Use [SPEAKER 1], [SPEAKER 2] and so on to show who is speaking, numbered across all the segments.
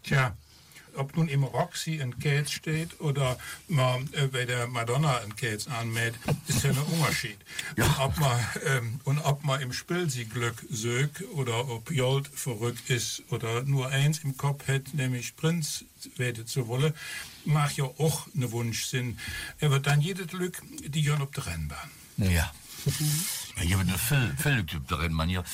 [SPEAKER 1] Tja, ob nun im Roxy in Käse steht oder man bei der Madonna in Käse anmäht, ist ja ein Unterschied.
[SPEAKER 2] Ja.
[SPEAKER 1] Und ob man im Spiel Glück sögt oder ob Jolt verrückt ist oder nur eins im Kopf hat, nämlich Prinz werden zu wollen, mag ja auch ne Wunsch Sinn. Er wird dann jedes Glück die Jon auf der Rennbahn.
[SPEAKER 2] Ja. Ich habe eine Filmtyp darin, man hier.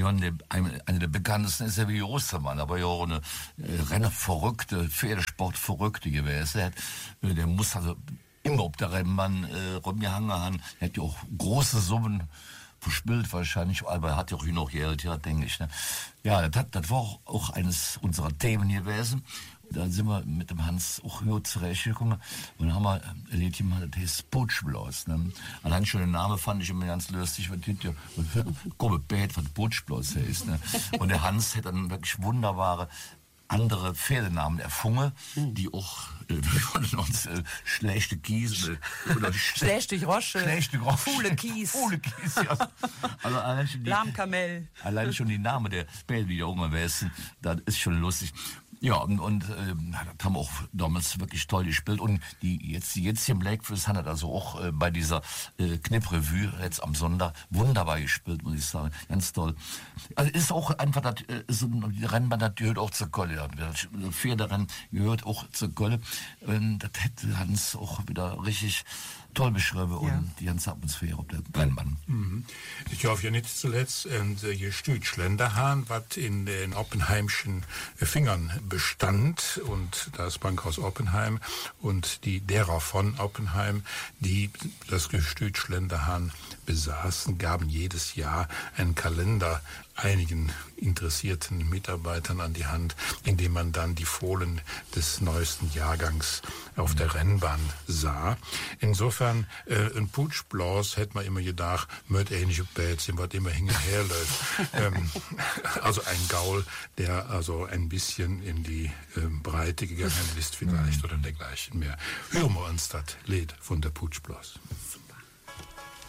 [SPEAKER 2] Eine der bekanntesten ist ja wie Ostermann, aber ja auch eine Rennerverrückte, Pferdesport-Verrückte gewesen. Der muss also immer auf der Rennbahn rumgehangen haben. Er hat ja auch große Summen verspielt wahrscheinlich, aber er hat ja auch genug Geld, ja, denke ich. Ne? Ja, das war auch eines unserer Themen gewesen. Da sind wir mit dem Hans auch hier zurechtgekommen und dann haben wir ein Liedchen mal, das heißt Putschblaus. Ne? Allein schon den Namen fand ich immer ganz lustig, was das ja, grobe Bät, was Putschblaus heißt. Ne? Und der Hans hat dann wirklich wunderbare andere Pferdenamen erfunden, die auch von uns schlechte Kies oder
[SPEAKER 3] schlechte Rosche, Fuhle Kies,
[SPEAKER 2] ja. Also
[SPEAKER 3] Lahmkamell.
[SPEAKER 2] Allein schon die Namen der Pferde, die da oben wissen, das ist schon lustig. Ja, und das haben auch damals wirklich toll gespielt. Und die jetzt hier im Blackfist hat also auch bei dieser Knipprevue jetzt am Sonntag wunderbar gespielt, muss ich sagen. Ganz toll. Also ist auch einfach, so die Rennbahn, das gehört auch zur Kolle. Das Pferderennen gehört auch zur Kolle. Das hätte Hans auch wieder richtig toll beschrieben und die ganze Atmosphäre auf der Rennbahn.
[SPEAKER 1] Mhm. Ich hoffe ja nicht zuletzt, je Stütschländerhahn, was in den Oppenheimschen Fingern bestand und das Bankhaus Oppenheim und die derer von Oppenheim, die das Stütschländerhahn besaßen, gaben jedes Jahr einen Kalender einigen interessierten Mitarbeitern an die Hand, indem man dann die Fohlen des neuesten Jahrgangs auf der Rennbahn sah. Insofern, ein Putschblaus hätte man immer gedacht, möchte ähnliche Bätzchen, was immer hinterherläuft. Also ein Gaul, der also ein bisschen in die Breite gegangen ist vielleicht oder dergleichen mehr. Hören wir uns das Lied von der Putschblaus.